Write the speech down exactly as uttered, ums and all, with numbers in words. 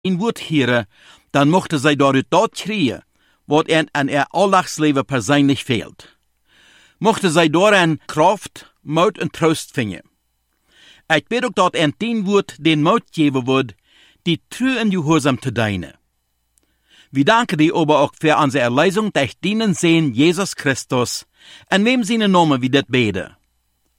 in woord heren, dan mochten zij daaruit dat krijgen, wat hen aan ihr Alldagsleven persoonlijk fehlt. Mochten zij daaraan kracht, moed en troost vinden. Ik weet ook dat en tien woord den moed geven wordt, die true en gehoorzaam te dienen. Wir danken dir aber auch für unsere Erlösung durch deinen Sohn Jesus Christus, in wem seine Namen wir das beten.